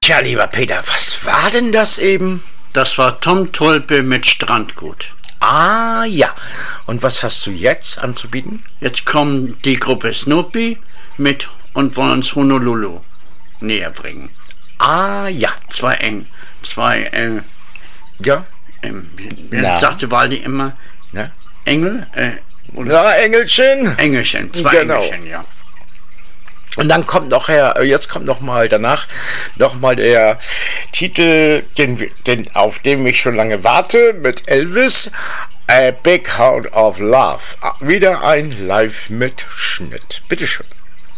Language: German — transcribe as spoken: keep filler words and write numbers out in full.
Tja, lieber Peter, was war denn das eben? Das war Tom Tulpe mit Strandgut. Ah, ja. Und was hast du jetzt anzubieten? Jetzt kommt die Gruppe Snoopy mit und wollen uns Honolulu näher bringen. Ah, ja. Zwei eng. Zwei, äh, ja. Ähm, wie sagte Waldi immer? Na? Engel? Äh, ja, Engelchen. Engelchen, zwei genau. Engelchen, ja. Und dann kommt noch her, jetzt kommt noch mal danach noch mal der Titel, den, den, auf den ich schon lange warte, mit Elvis, A Big Hound of Love. Wieder ein Live-Mitschnitt. Bitteschön.